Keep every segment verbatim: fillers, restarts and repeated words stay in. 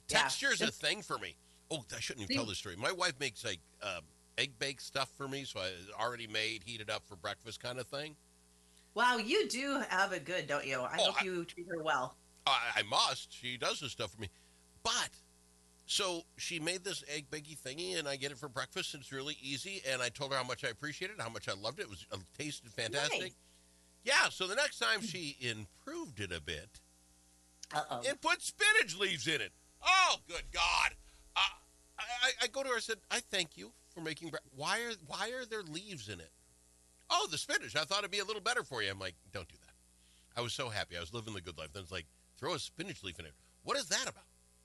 Yeah. Texture's a thing for me. Oh, I shouldn't even tell this story. My wife makes like um, egg baked stuff for me, so I already made, heated up for breakfast kind of thing. Wow, you do have it good, don't you? I Oh, hope I, you treat her well. I, I must. She does this stuff for me. But so she made this egg bakey thingy, and I get it for breakfast. And it's really easy, and I told her how much I appreciated it, how much I loved it. It was it tasted fantastic. Nice. Yeah. So the next time she improved it a bit Uh-oh. and put spinach leaves in it. Oh, good God! Uh, I, I go to her and said, "I thank you for making. Bre- why are why are there leaves in it? Oh, the spinach. I thought it'd be a little better for you." I'm like, "Don't do that." I was so happy. I was living the good life. Then it's like, throw a spinach leaf in it. What is that about?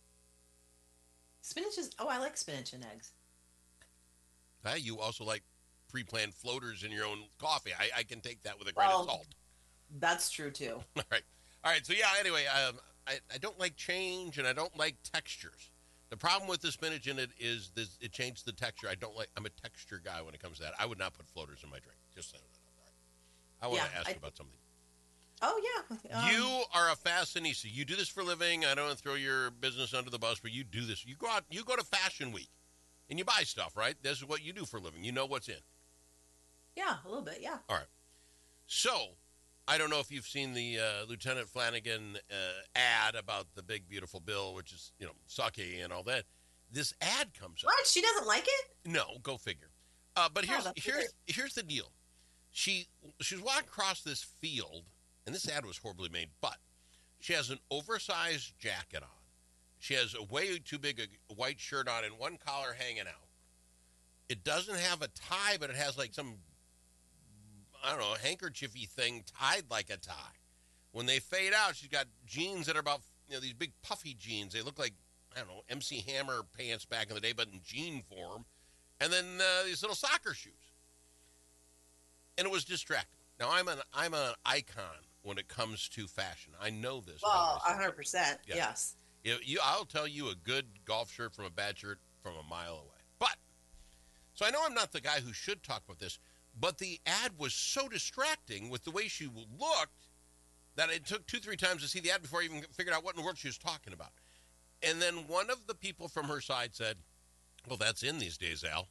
Spinach is, oh, I like spinach and eggs. Huh? You also like pre-planned floaters in your own coffee. I, I can take that with a grain Well, of salt. that's true too. All right. All right. So, yeah, anyway, um, I, I don't like change and I don't like textures. The problem with the spinach in it is this, it changed the texture. I don't like, I'm a texture guy when it comes to that. I would not put floaters in my drink. Just saying that. All right. I want Yeah, to ask I- you about something. Oh, yeah. Um, You are a fashionista. You do this for a living. I don't want to throw your business under the bus, but you do this. You go out, you go to Fashion Week, and you buy stuff, right? This is what you do for a living. You know what's in. Yeah, a little bit, yeah. All right. So, I don't know if you've seen the uh, Lieutenant Flanagan uh, ad about the big, beautiful bill, which is, you know, sucky and all that. This ad comes up. What? She doesn't like it? No, go figure. Uh, but here's that's here's weird. here's the deal. She she was walking across this field, and this ad was horribly made, but she has an oversized jacket on. She has a way too big a white shirt on and one collar hanging out. It doesn't have a tie, but it has like some, I don't know, handkerchiefy thing tied like a tie. When they fade out, she's got jeans that are about, you know, these big puffy jeans. They look like, I don't know, M C Hammer pants back in the day, but in jean form. And then uh, these little soccer shoes. And it was distracting. Now, I'm an I'm an icon when it comes to fashion. I know this. about Well, myself. one hundred percent, Yeah. yes. You, you, I'll tell you a good golf shirt from a bad shirt from a mile away. But, so I know I'm not the guy who should talk about this, but the ad was so distracting with the way she looked that it took two, three times to see the ad before I even figured out what in the world she was talking about. And then one of the people from her side said, well, that's in these days, Al.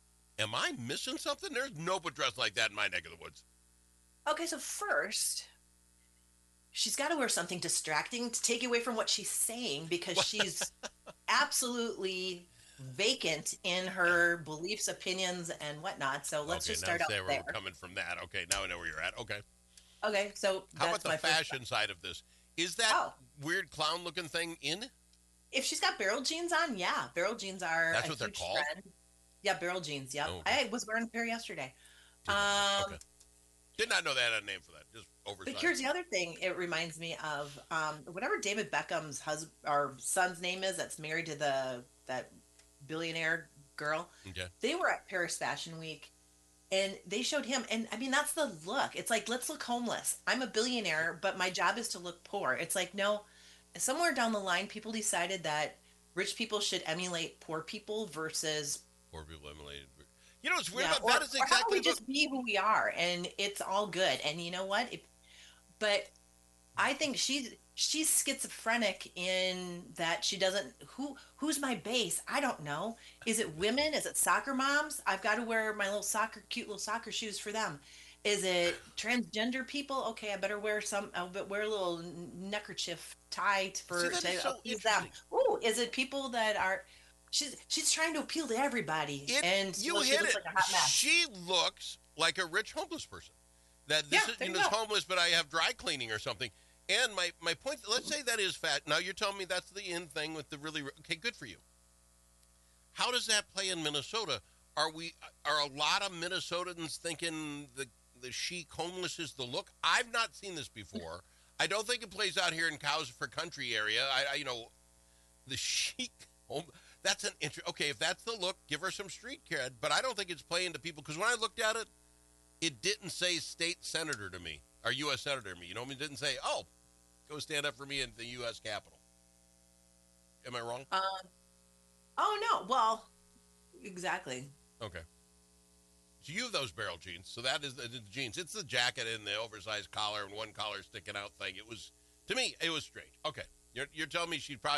Am I missing something? There's nobody dressed like that in my neck of the woods. Okay, so first, she's got to wear something distracting to take away from what she's saying because she's absolutely vacant in her beliefs, opinions, and whatnot. So let's okay, just now start out say there. we're coming from that. Okay, now I know where you're at. Okay. Okay, so How that's about the my first fashion side of this? Is that Oh. weird clown-looking thing in? If she's got barrel jeans on, yeah, barrel jeans are That's a what they're huge called? trend. Yeah, barrel jeans. Yep. Oh, okay. I was wearing a pair yesterday. Did not- Um, okay. Did not know they had a name for that. Just oversized. But here's the other thing it reminds me of um, whatever David Beckham's husband or son's name is that's married to the that billionaire girl. Okay. They were at Paris Fashion Week and they showed him. And I mean, that's the look. It's like, let's look homeless. I'm a billionaire, but my job is to look poor. It's like, no, somewhere down the line, people decided that rich people should emulate poor people versus Poor people emulated. You know what's weird yeah, about or, that is or how about we exactly just be who we are and it's all good. And you know what? If, but I think she's she's schizophrenic in that she doesn't who who's my base? I don't know. Is it women? Is it soccer moms? I've got to wear my little soccer cute little soccer shoes for them. Is it transgender people? Okay, I better wear some. I'll be- wear a little neckerchief tie for See, that to is so appease them. interesting. Ooh, is it people that are? She's she's trying to appeal to everybody, It, and you so she hit looks it. like a hot mess. She looks like a rich homeless person. That this Yeah, is there you you know, go. homeless, but I have dry cleaning or something. And my, my point, let's say that is fat. Now you're telling me that's the in thing with the really, okay, good for you. How does that play in Minnesota? Are we, are a lot of Minnesotans thinking the, the chic homeless is the look? I've not seen this before. I don't think it plays out here in Cows for Country area. I, I you know, the chic home, that's an interest. Okay, if that's the look, give her some street cred. But I don't think it's playing to people, because when I looked at it, it didn't say state senator to me, or U S senator to me. You know what I mean? It didn't say, oh, go stand up for me in the U S Capitol. Am I wrong? Um, oh no, well, exactly. Okay. So you have those barrel jeans. So that is the, the jeans. It's the jacket and the oversized collar and one collar sticking out thing. It was, to me, it was strange. Okay. You're, you're telling me she'd probably